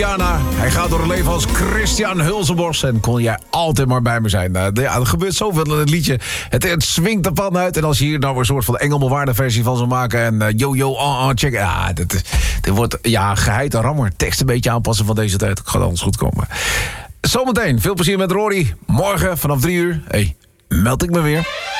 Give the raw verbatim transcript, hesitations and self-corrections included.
Jana, hij gaat door het leven als Christian Hulsenbos. En kon jij altijd maar bij me zijn. Uh, ja, er gebeurt zoveel in het liedje. Het, het swingt de pan uit. En als je hier nou een soort van Engelbewaarde versie van zou maken. En uh, yo, yo, uh, uh, check. Ja, dit, dit wordt ja, geheid en rammer. Tekst een beetje aanpassen van deze tijd. Het gaat alles goed komen. Zometeen, veel plezier met Rory. Morgen vanaf drie uur. Hey, meld ik me weer.